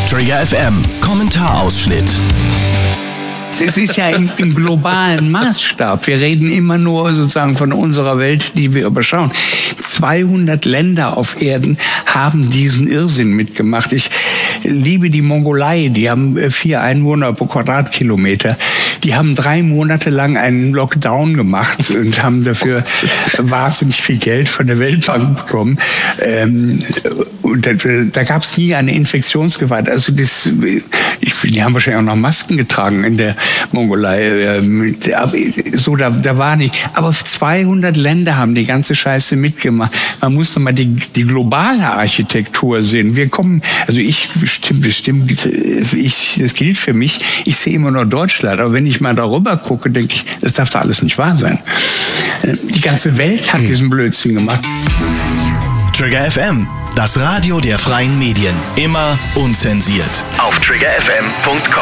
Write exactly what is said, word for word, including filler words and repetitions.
Trigger F M, Kommentarausschnitt. Es ist ja im, im globalen Maßstab. Wir reden immer nur sozusagen von unserer Welt, die wir überschauen. zweihundert Länder auf Erden haben diesen Irrsinn mitgemacht. Ich liebe die Mongolei, die haben vier Einwohner pro Quadratkilometer. Die haben drei Monate lang einen Lockdown gemacht und haben dafür wahnsinnig viel Geld von der Weltbank bekommen. Ähm, und da, da gab es nie eine Infektionsgefahr. Also das, ich, die haben wahrscheinlich auch noch Masken getragen in der Mongolei. Ähm, so, da, da war nicht. Aber zweihundert Länder haben die ganze Scheiße mitgemacht. Man muss doch mal die, die globale Architektur sehen. Wir kommen, also ich bestimmt, bestimmt, ich, das gilt für mich. Ich sehe immer nur Deutschland. Aber wenn ich mal darüber gucke, denke ich, das darf doch alles nicht wahr sein. Die ganze Welt hat diesen Blödsinn gemacht. Trigger F M, das Radio der freien Medien. Immer unzensiert. Auf trigger f m punkt com